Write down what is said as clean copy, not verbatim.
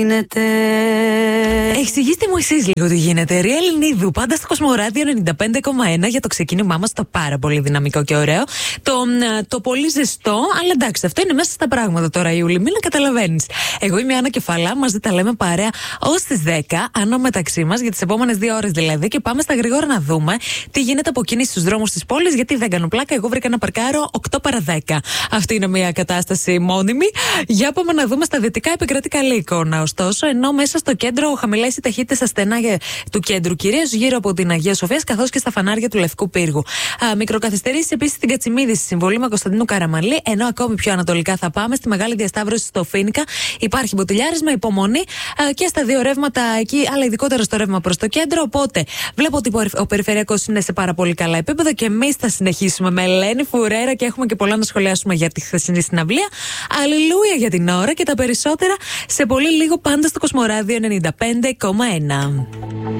Εξηγήστε μου εσείς λίγο τι γίνεται. Ρία Ελληνίδου, πάντα στο Κοσμοράδιο 95,1 για το ξεκίνημά μας, το πάρα πολύ δυναμικό και ωραίο. Το πολύ ζεστό, αλλά εντάξει, αυτό είναι μέσα στα πράγματα τώρα, Ιούλη, μην καταλαβαίνεις. Εγώ είμαι η Άννα Κεφαλά, μαζί τα λέμε παρέα ως τις 10, ανώ μεταξύ μας, για τις επόμενες 2 ώρες δηλαδή. Και πάμε στα γρήγορα να δούμε τι γίνεται από κίνηση στους δρόμους της πόλης, γιατί δεν κάνω πλάκα. Εγώ βρήκα να παρκάρω 8 παρα 10. Αυτή είναι μια κατάσταση μόνιμη. Για πάμε να δούμε στα δυτικά, επικρατεί καλή εικόνα. Ωστόσο, ενώ μέσα στο κέντρο χαμηλές οι ταχύτητες στα στενά του κέντρου, κυρίως γύρω από την Αγία Σοφίας, καθώς και στα φανάρια του Λευκού Πύργου. Μικροκαθυστερήσεις επίσης στην Κατσιμίδη, στη συμβολή με Κωνσταντίνου Καραμανλή, ενώ ακόμη πιο ανατολικά θα πάμε στη Μεγάλη Διασταύρωση στο Φίνικα. Υπάρχει μποτιλιάρισμα, υπομονή και στα 2 ρεύματα εκεί, αλλά ειδικότερα στο ρεύμα προς το κέντρο. Οπότε βλέπω ότι ο περιφερειακός είναι σε πάρα πολύ καλά επίπεδο και εμείς θα συνεχίσουμε με Ελένη Φουρέρα και έχουμε και πολλά να σχολιάσουμε για τη χθεσινή συναυλία. Αλληλούια για την ώρα και τα περισσότερα σε πολύ λίγο, πάντα στο Κοσμοράδιο 95,1.